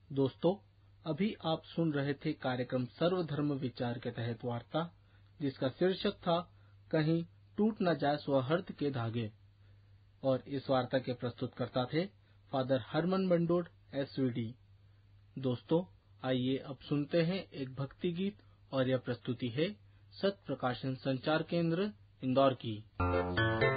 दोस्तों, अभी आप सुन रहे थे कार्यक्रम सर्वधर्म विचार के तहत वार्ता, जिसका शीर्षक था कहीं टूट न जाए सौहार्द के धागे। और इस वार्ता के प्रस्तुतकर्ता थे फादर हरमन बंडोड SVD। दोस्तों, आइए अब सुनते हैं एक भक्ति गीत, और यह प्रस्तुति है सत्य प्रकाशन संचार केंद्र इंदौर की।